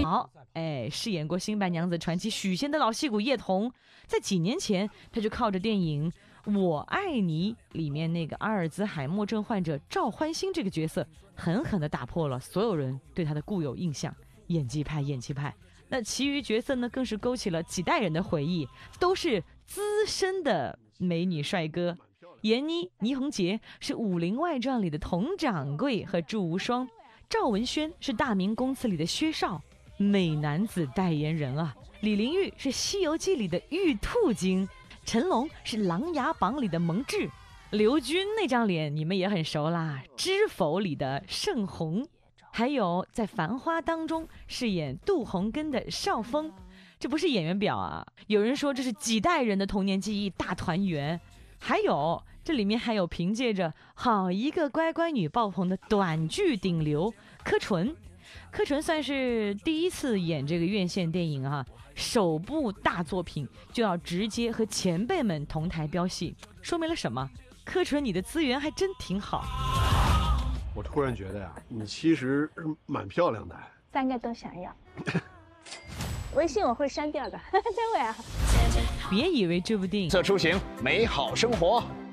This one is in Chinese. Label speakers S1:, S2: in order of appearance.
S1: 好，饰演过《新白娘子传奇》许仙的老戏骨叶童，在几年前他就靠着电影《我爱你》里面那个阿尔兹海默症患者赵欢心这个角色，狠狠地打破了所有人对他的固有印象，演技派。那其余角色呢，更是勾起了几代人的回忆，都是资深的美女帅哥。闫妮、倪虹洁是《武林外传》里的佟掌柜和祝无双，赵文轩是《大明宫词》里的薛少，美男子代言人啊。李玲玉是《西游记》里的玉兔精，成龙是《琅琊榜》里的蒙挚，刘军那张脸你们也很熟啦，《知否》里的盛虹，还有在《繁花》当中饰演杜洪根的邵峰。这不是演员表啊，有人说这是几代人的童年记忆大团圆。还有这里面还有凭借着好一个乖乖女爆红的短剧顶流柯纯算是第一次演这个院线电影啊，首部大作品就要直接和前辈们同台飙戏，说明了什么？柯纯你的资源还真挺好。
S2: 我突然觉得呀，你其实是蛮漂亮的。
S3: 3个都想要。微信我会删掉的，真会啊。
S1: 别以为这部电影
S4: 色出行，美好生活。